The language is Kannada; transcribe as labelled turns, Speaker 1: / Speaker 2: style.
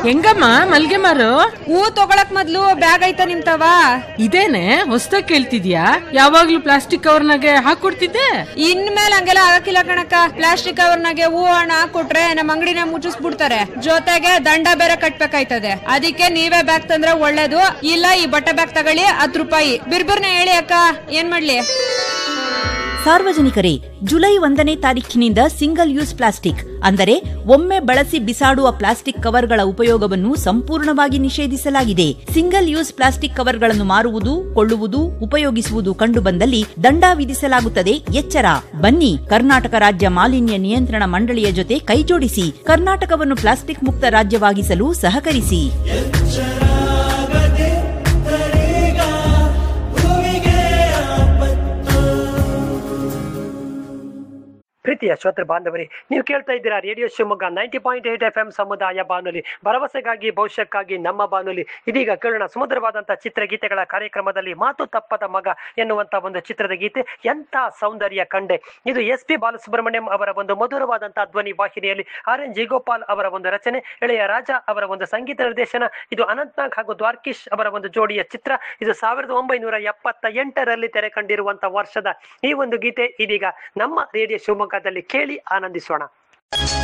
Speaker 1: ಹೆಂಗಮ್ಮ ಮಲ್ಗೆ ಮಾರು?
Speaker 2: ಹೂ ತಗೊಳಕ್ ಮೊದ್ಲು ಬ್ಯಾಗ್ ಐತ ನಿಮ್ತವ?
Speaker 1: ಇದೇನೆ ಹೊಸ್ದಾಗ್ ಕೇಳ್ತಿದ್ಯಾ? ಯಾವಾಗ್ಲೂ ಪ್ಲಾಸ್ಟಿಕ್ ಕವರ್ನಾಗೆ ಹಾಕೊಡ್ತಿದ್ದೆ.
Speaker 2: ಇನ್ಮೇಲೆ ಹಂಗೆಲ್ಲ ಆಗಕ್ಕಿಲ್ಲ ಕಣಕ್ಕ. ಪ್ಲಾಸ್ಟಿಕ್ ಕವರ್ನಾಗೆ ಹೂ ಹಣ ಹಾಕೊಟ್ರೆ ನಮ್ ಅಂಗಡಿನ ಮುಚ್ಚಿಸ್ಬಿಡ್ತಾರೆ, ಜೊತೆಗೆ ದಂಡ ಬೇರೆ ಕಟ್ಬೇಕಾಯ್ತದೆ. ಅದಕ್ಕೆ ನೀವೇ ಬ್ಯಾಗ್ ತಂದ್ರೆ ಒಳ್ಳೇದು. ಇಲ್ಲ ಈ ಬಟ್ಟೆ ಬ್ಯಾಗ್ ತಗೊಳ್ಳಿ 10 ರೂಪಾಯಿ. ಬಿರ್ಬಿರ್ನ ಹೇಳಿ ಅಕ್ಕ, ಏನ್ ಮಾಡ್ಲಿ?
Speaker 3: ಸಾರ್ವಜನಿಕರೇ, ಜುಲೈ 1ನೇ ತಾರೀಖಿನಿಂದ ಸಿಂಗಲ್ ಯೂಸ್ ಪ್ಲಾಸ್ಟಿಕ್ ಅಂದರೆ ಒಮ್ಮೆ ಬಳಸಿ ಬಿಸಾಡುವ ಪ್ಲಾಸ್ಟಿಕ್ ಕವರ್ಗಳ ಉಪಯೋಗವನ್ನು ಸಂಪೂರ್ಣವಾಗಿ ನಿಷೇಧಿಸಲಾಗಿದೆ. ಸಿಂಗಲ್ ಯೂಸ್ ಪ್ಲಾಸ್ಟಿಕ್ ಕವರ್ಗಳನ್ನು ಮಾರುವುದು, ಕೊಳ್ಳುವುದು, ಉಪಯೋಗಿಸುವುದು ಕಂಡುಬಂದಲ್ಲಿ ದಂಡ ವಿಧಿಸಲಾಗುತ್ತದೆ. ಎಚ್ಚರ! ಬನ್ನಿ, ಕರ್ನಾಟಕ ರಾಜ್ಯ ಮಾಲಿನ್ಯ ನಿಯಂತ್ರಣ ಮಂಡಳಿಯ ಜೊತೆ ಕೈಜೋಡಿಸಿ ಕರ್ನಾಟಕವನ್ನು ಪ್ಲಾಸ್ಟಿಕ್ ಮುಕ್ತ ರಾಜ್ಯವಾಗಿಸಲು ಸಹಕರಿಸಿ.
Speaker 4: ಪ್ರೀತಿಯ ಶ್ರೋತೃ ಬಾಂಧವರೇ, ನೀವು ಕೇಳ್ತಾ ಇದ್ದೀರಾ ರೇಡಿಯೋ ಶಿವಮೊಗ್ಗ 90.8 FM ಸಮುದಾಯ ಬಾನುಲಿ, ಭರವಸೆಗಾಗಿ ಭವಿಷ್ಯಕ್ಕಾಗಿ ನಮ್ಮ ಬಾನುಲಿ. ಇದೀಗ ಕೇಳೋಣ ಸುಮಧುರವಾದಂತಹ ಚಿತ್ರಗೀತೆಗಳ ಕಾರ್ಯಕ್ರಮದಲ್ಲಿ ಮಾತು ತಪ್ಪದ ಮಗ ಎನ್ನುವಂತ ಒಂದು ಚಿತ್ರದ ಗೀತೆ. ಎಂಥ ಸೌಂದರ್ಯ ಕಂಡೆ. ಇದು SP ಬಾಲಸುಬ್ರಹ್ಮಣ್ಯಂ ಅವರ ಒಂದು ಮಧುರವಾದಂತಹ ಧ್ವನಿ ವಾಹಿನಿಯಲ್ಲಿ RN ಜಯಗೋಪಾಲ್ ಅವರ ಒಂದು ರಚನೆ, ಇಳೆಯ ರಾಜ ಅವರ ಒಂದು ಸಂಗೀತ ನಿರ್ದೇಶನ. ಇದು ಅನಂತ್ನಾಗ್ ಹಾಗೂ ದ್ವಾರ್ಕಿಶ್ ಅವರ ಒಂದು ಜೋಡಿಯ ಚಿತ್ರ. ಇದು 1978ರಲ್ಲಿ ತೆರೆ ಕಂಡಿರುವಂತಹ ವರ್ಷದ ಈ ಒಂದು ಗೀತೆ ಇದೀಗ ನಮ್ಮ ರೇಡಿಯೋ ಶಿವಮೊಗ್ಗದಲ್ಲಿ ಕೇಳಿ ಆನಂದಿಸೋಣ.